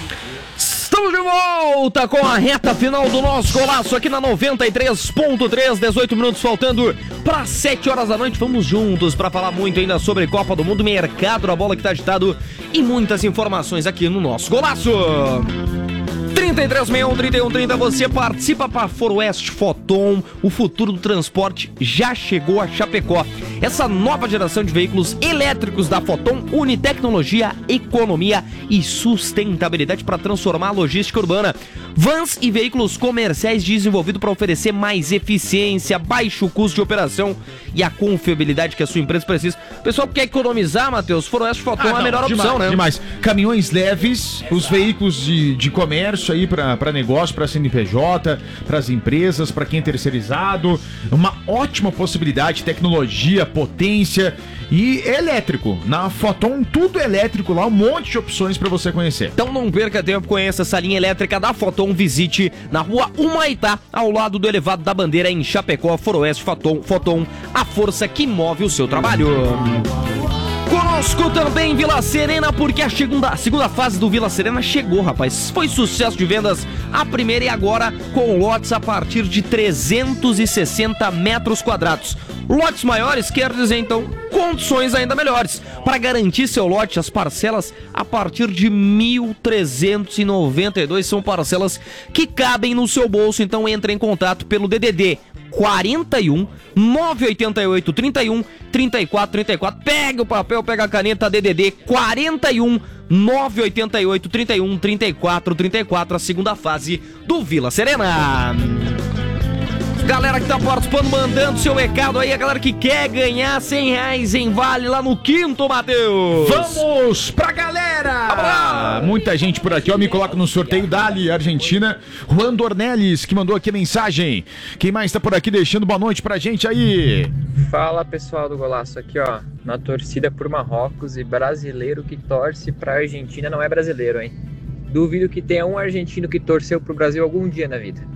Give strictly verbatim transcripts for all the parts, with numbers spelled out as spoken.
Estamos de volta com a reta final do nosso golaço aqui na noventa e três ponto três, dezoito minutos faltando para sete horas da noite. Vamos juntos para falar muito ainda sobre Copa do Mundo, mercado da bola que está agitado e muitas informações aqui no nosso golaço. trinta e três, sessenta e um, trinta e um, trinta, você participa para Foroeste Foton, o futuro do transporte já chegou a Chapecó. Essa nova geração de veículos elétricos da Foton une tecnologia, economia e sustentabilidade para transformar a logística urbana. Vans e veículos comerciais desenvolvidos para oferecer mais eficiência, baixo custo de operação e a confiabilidade que a sua empresa precisa. O pessoal que quer economizar, Matheus, Foroeste Foton ah, é a melhor demais, opção, né? Demais. Caminhões leves, os veículos de, de comércio aí para negócio, para C N P J, para as empresas, para quem é terceirizado. Uma ótima possibilidade, tecnologia, potência e elétrico. Na Foton, tudo elétrico lá, um monte de opções para você conhecer. Então não perca tempo, conheça essa linha elétrica da Foton, visite na rua Humaitá, ao lado do Elevado da Bandeira em Chapecó. Foroeste Foton, Foton, a força que move o seu trabalho. Conosco também Vila Serena, porque a segunda, a segunda fase do Vila Serena chegou, rapaz. Foi sucesso de vendas a primeira e agora com lotes a partir de trezentos e sessenta metros quadrados. Lotes maiores quer dizer, então, condições ainda melhores. Para garantir seu lote, as parcelas a partir de mil trezentos e noventa e dois são parcelas que cabem no seu bolso. Então entre em contato pelo D D D quarenta e um, nove oito oito, trinta e um, trinta e quatro, trinta e quatro. Pega o papel, pega a caneta, D D D quarenta e um, nove oito oito, trinta e um, trinta e quatro, trinta e quatro, a segunda fase do Vila Serena. Galera que tá participando, mandando seu recado aí, a galera que quer ganhar cem reais em vale lá no quinto, Matheus. Vamos pra galera! Ah, muita gente por aqui, ó, me coloca no sorteio Dali, Argentina. Juan Dornelles, que mandou aqui a mensagem. Quem mais tá por aqui deixando boa noite pra gente aí? Fala, pessoal do Golaço, aqui ó, na torcida por Marrocos, e brasileiro que torce pra Argentina não é brasileiro, hein? Duvido que tenha um argentino que torceu pro Brasil algum dia na vida.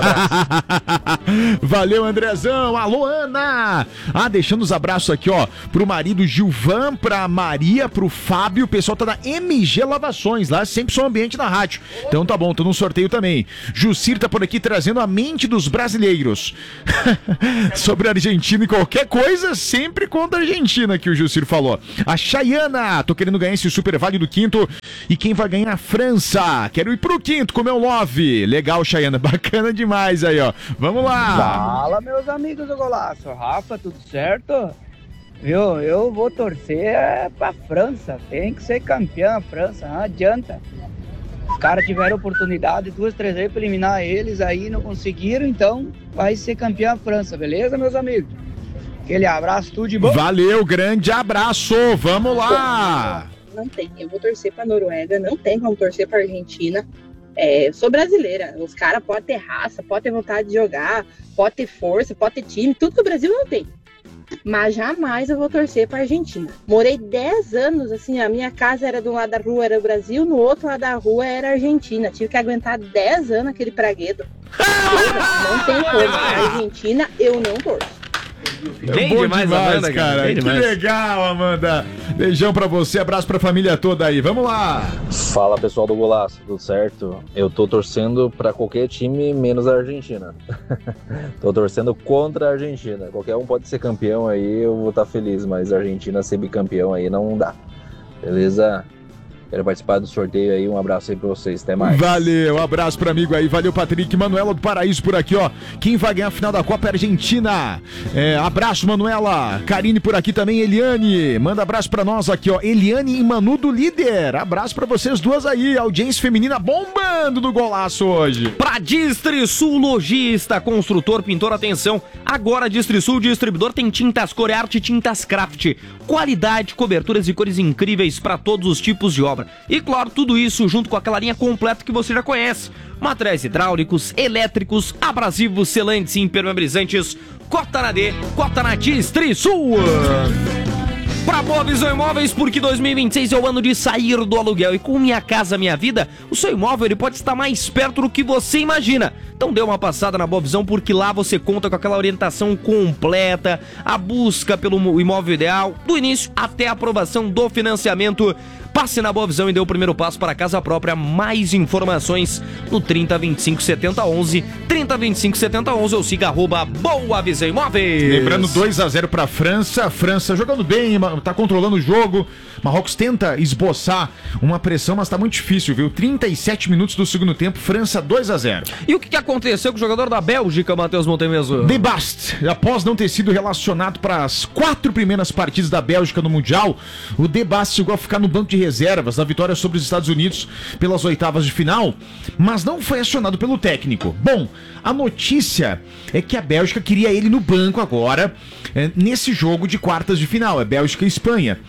Valeu, Andrezão. Alô, Ana. Ah, deixando os abraços aqui, ó, pro marido Gilvan, pra Maria, pro Fábio. O pessoal tá na M G Lavações, lá sempre som ambiente na rádio. Então tá bom, tô no sorteio também. Jucir tá por aqui trazendo a mente dos brasileiros sobre a Argentina e qualquer coisa, sempre contra a Argentina, que o Jucir falou. A Chayana, tô querendo ganhar esse Super Vale do quinto. E quem vai ganhar? A França. Quero ir pro quinto com meu love. Legal, Chayana, bacana demais aí, ó. Vamos lá. Fala, meus amigos do Golaço. Rafa, tudo certo? Viu, eu vou torcer pra França. Tem que ser campeã a França, não adianta. Os caras tiveram oportunidade, duas, três vezes pra eliminar eles aí, não conseguiram, então vai ser campeã a França, beleza, meus amigos? Aquele abraço, tudo de bom. Valeu, grande abraço. Vamos lá. Não tem, eu vou torcer pra Noruega, não tem como torcer pra Argentina. É, eu sou brasileira, os caras podem ter raça, podem ter vontade de jogar, pode ter força, pode ter time, tudo que o Brasil não tem. Mas jamais eu vou torcer pra Argentina. Morei dez anos, assim, a minha casa era de um lado da rua era o Brasil, no outro lado da rua era a Argentina. Tive que aguentar dez anos aquele praguedo. Não tem como, a Argentina eu não torço. Bem é demais, demais, Amanda, cara. Bem que demais. Legal, Amanda. Beijão pra você, abraço pra família toda aí. Vamos lá. Fala, pessoal do Golaço, tudo certo? Eu tô torcendo pra qualquer time, menos a Argentina. Tô torcendo contra a Argentina. Qualquer um pode ser campeão aí, eu vou estar feliz, mas a Argentina ser bicampeão aí não dá. Beleza? Quero participar do sorteio aí, um abraço aí pra vocês, até mais. Valeu, um abraço pro amigo aí, valeu Patrick, Manuela do Paraíso por aqui, ó. Quem vai ganhar a final da Copa é a Argentina. É, abraço, Manuela. Karine por aqui também, Eliane. Manda abraço pra nós aqui, ó. Eliane e Manu do Líder. Abraço pra vocês duas aí, audiência feminina bombando no Golaço hoje. Pra Distrisul Logista, construtor, pintor, atenção. Agora Distrisul Distribuidor tem tintas Corearte e tintas Craft. Qualidade, coberturas e cores incríveis pra todos os tipos de obra. E claro, tudo isso junto com aquela linha completa que você já conhece. Materiais hidráulicos, elétricos, abrasivos, selantes e impermeabilizantes. Cota na D, cota na Distrisul. Pra Boa Visão Imóveis, porque dois mil e vinte e seis é o ano de sair do aluguel. E com Minha Casa Minha Vida, o seu imóvel ele pode estar mais perto do que você imagina. Então dê uma passada na Boa Visão, porque lá você conta com aquela orientação completa, a busca pelo imóvel ideal, do início até a aprovação do financiamento. Passe na Boa Visão e dê o primeiro passo para a casa própria. Mais informações no trinta, vinte e cinco, setenta, onze, trinta, vinte e cinco, setenta, onze ou siga arroba Boa Visão Imóveis. Lembrando dois a zero para a França. A França jogando bem, tá controlando o jogo. Marrocos tenta esboçar uma pressão, mas tá muito difícil, viu? trinta e sete minutos do segundo tempo, França dois a zero. E o que aconteceu com o jogador da Bélgica, Matheus Montemeso? De Bast, após não ter sido relacionado para as quatro primeiras partidas da Bélgica no Mundial, o De Bast chegou a ficar no banco de reservas na vitória sobre os Estados Unidos pelas oitavas de final, mas não foi acionado pelo técnico. Bom, a notícia é que a Bélgica queria ele no banco agora, é, nesse jogo de quartas de final, é Bélgica e Espanha.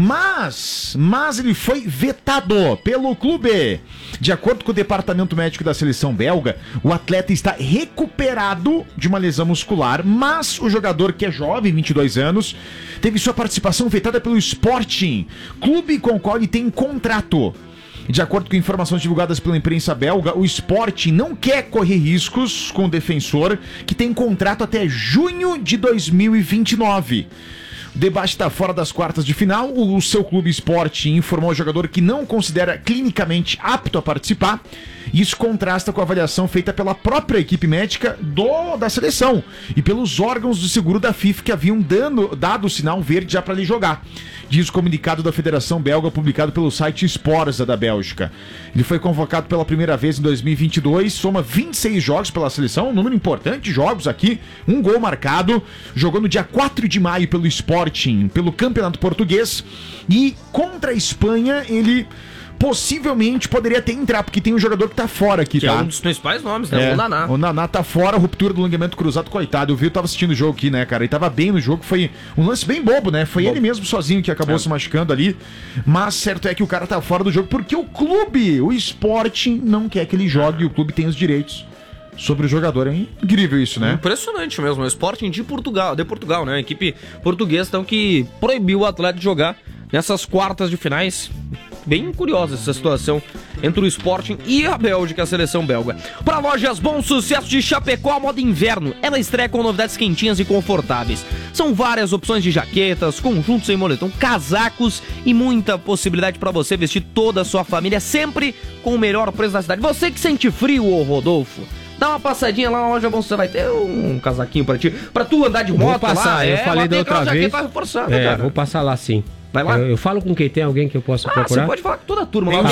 Mas, mas ele foi vetado pelo clube. De acordo com o departamento médico da seleção belga, o atleta está recuperado de uma lesão muscular, mas o jogador, que é jovem, vinte e dois anos, teve sua participação vetada pelo Sporting, clube com o qual ele tem contrato. De acordo com informações divulgadas pela imprensa belga, o Sporting não quer correr riscos com o defensor, que tem contrato até junho de dois mil e vinte e nove. O debate está fora das quartas de final. O seu clube Sporting informou ao jogador que não considera clinicamente apto a participar. Isso contrasta com a avaliação feita pela própria equipe médica do, da seleção e pelos órgãos do seguro da FIFA, que haviam dando, dado o sinal verde já para ele jogar. Diz o comunicado da Federação Belga, publicado pelo site Sporza da Bélgica. Ele foi convocado pela primeira vez em dois mil e vinte e dois, soma vinte e seis jogos pela seleção, um número importante de jogos aqui, um gol marcado, jogou no dia quatro de maio pelo Sporting, pelo Campeonato Português, e contra a Espanha ele possivelmente poderia até entrar, porque tem um jogador que tá fora aqui, que tá? é um dos principais nomes, né? É, o Naná. O Naná tá fora, ruptura do ligamento cruzado, coitado. Eu vi, eu tava assistindo o jogo aqui, né, cara? Ele tava bem no jogo, foi um lance bem bobo, né? Foi bobo. Ele mesmo sozinho que acabou é. se machucando ali. Mas certo é que o cara tá fora do jogo, porque o clube, o Sporting, não quer que ele jogue, e o clube tem os direitos sobre o jogador. É incrível isso, né? Impressionante mesmo. O Sporting de Portugal, de Portugal, né? A equipe portuguesa, então, que proibiu o atleta de jogar nessas quartas de finais. Bem curiosa essa situação entre o Sporting e a Bélgica, a seleção belga. Para lojas Bom Sucesso de Chapecó, moda inverno. Ela estreia com novidades quentinhas e confortáveis. São várias opções de jaquetas, conjuntos em moletom, casacos e muita possibilidade para você vestir toda a sua família, sempre com o melhor preço da cidade. Você que sente frio, ô Rodolfo, dá uma passadinha lá na loja Bom, você vai ter um casaquinho pra ti, pra tu andar de moto. Vou passar, lá. eu é, falei da outra vez. Reforçada, é, cara. vou passar lá sim. Vai lá. Eu, eu falo com quem tem alguém que eu possa ah, procurar. Você pode falar com toda a turma. Lá